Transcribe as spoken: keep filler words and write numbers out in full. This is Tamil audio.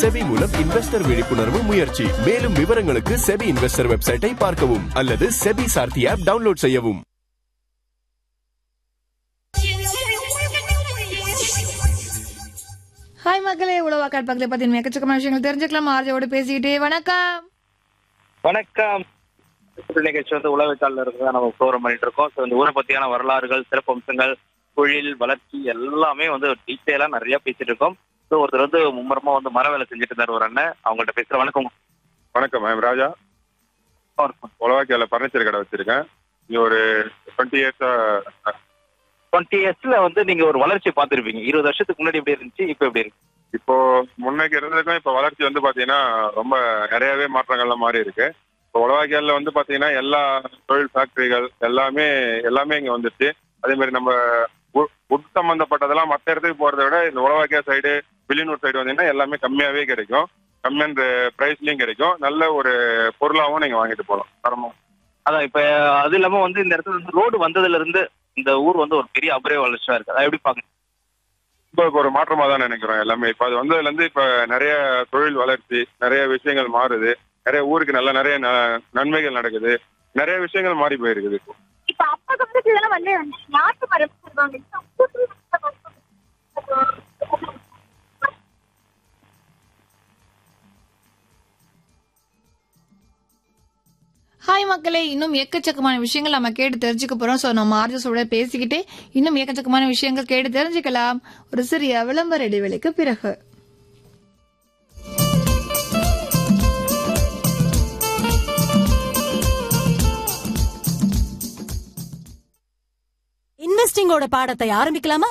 செபி மூலம் இன்வெஸ்டர் விழிப்புணர்வு முயற்சி. மேலும் விவரங்களுக்கு செபி இன்வெஸ்டர் வெப்சைட்டை பார்க்கவும் அல்லது செபி சார்த்தி ஆப் டவுன்லோட் செய்யவும். ஹாய் மக்களே, உழவாக்காட் பக்கத்துல பார்த்தீங்கன்னா எக்கச்சக்கமான விஷயங்கள் தெரிஞ்சுக்கலாம். ஆர்ஜோட பேசிக்கிட்டே வணக்கம் வணக்கம். நிகழ்ச்சி வந்து உழவுக்கால இருந்து நம்ம ப்ரோக்ராம் பண்ணிட்டு இருக்கோம். ஸோ இந்த ஊரை பத்தியான வரலாறுகள், சிறப்பம்சங்கள், தொழில் வளர்ச்சி எல்லாமே வந்து டீட்டெயிலா நிறைய பேசிட்டு இருக்கோம். ஸோ ஒருத்தர் வந்து மும்மரமா வந்து மர வேலை செஞ்சுட்டு இருந்தார் ஒரு அண்ணன். அவங்கள்ட்ட பேசுற. வணக்கம். வணக்கம், ஐம் ராஜா. உழவாக்கியால பர்னிச்சர் கடை வச்சிருக்கேன். இங்க ஒரு டுவெண்ட்டி இயர்ஸா டுவெண்ட்டி இயர்ஸ்ல வந்து நீங்க ஒரு வளர்ச்சி பார்த்துருப்பீங்க. இருபது வருஷத்துக்கு முன்னாடி எப்படி இருந்துச்சு, இப்போ எப்படி இருக்கு? இப்போ முன்னைக்கு இருந்ததுக்கும் இப்போ வளர்ச்சி வந்து பாத்தீங்கன்னா ரொம்ப நிறையவே மாற்றங்கள்லாம் மாறி இருக்கு. இப்போ உழவாக்கியால வந்து பாத்தீங்கன்னா எல்லா தொழில் ஃபேக்டரிகள் எல்லாமே எல்லாமே இங்க வந்துருச்சு. அதே மாதிரி நம்ம உட் சம்பந்தப்பட்டதெல்லாம் மற்ற இடத்துக்கு போறதை விட இந்த உழவாக்கியா சைடு, வில்லியனூர் சைடு வந்தீங்கன்னா எல்லாமே கம்மியாவே கிடைக்கும். கம்மியான பிரைஸ்லயும் கிடைக்கும். நல்ல ஒரு பொருளாவும் நீங்க வாங்கிட்டு போகலாம் தரமா. அதான் இப்ப அது இல்லாம வந்து இந்த இடத்துல வந்து ரோடு வந்ததுல இருந்து இந்த ஊர் வந்து ஒரு பெரிய அபரே வளர்ச்சியா இருக்கு. அதை எப்படி பாக்க? இப்போ இப்போ ஒரு மாற்றமா தான் நினைக்கிறோம் எல்லாமே. இப்போ அது வந்ததுல இருந்து இப்ப நிறைய தொழில் வளர்ச்சி, நிறைய விஷயங்கள் மாறுது. நிறைய ஊருக்கு நல்ல நிறைய நன்மைகள் நடக்குது. நிறைய விஷயங்கள் மாறி போயிருக்குது. இப்போ இப்ப அப்ப காலத்துல வந்து நாட்டு மரம் சொல்லுவாங்க. ஹாய் மக்களே, இன்னும் எக்கச்சக்கமான விஷயங்கள் நம்ம கேட்டு தெரிஞ்சுக்க போறோம். ஸோ நம்ம ஆர்ஜஸோட பேசிக்கிட்டே இன்னும் எக்கச்சக்கமான விஷயங்கள் கேட்டு தெரிஞ்சுக்கலாம் ஒரு சிறிய விளம்பர இடைவெளிக்கு பிறகு. இன்வெஸ்டிங்கோட பாடத்தை ஆரம்பிக்கலாமா?